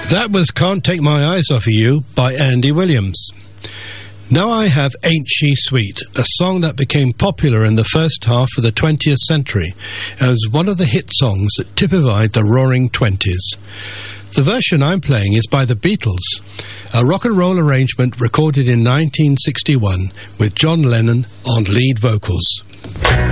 That was Can't Take My Eyes Off of You by Andy Williams. Now I have Ain't She Sweet, a song that became popular in the first half of the 20th century as one of the hit songs that typified the Roaring Twenties. The version I'm playing is by the Beatles, a rock and roll arrangement recorded in 1961 with John Lennon on lead vocals.